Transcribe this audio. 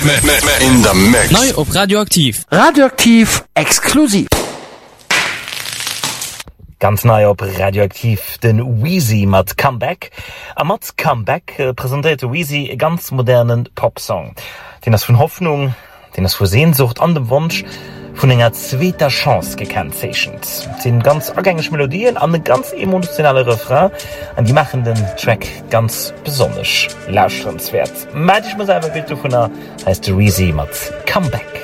in the mix. Neu op Radioaktiv. Radioaktiv exklusiv. Ganz neu op Radioaktiv den Wheezy mat Comeback. A mat Comeback präsentierte Wheezy e ganz modernen Popsong. Den as vun Hoffnung, den as vor Sehnsucht an dem Wunsch vun enger zweiter Chance gekennzeichnet. Den ganz agängig Melodien an den ganz emotionale Refrain an die machen den Track ganz besonders lauschenswert. Meid ich mir selber Bild vun heißt Wheezy mat Comeback.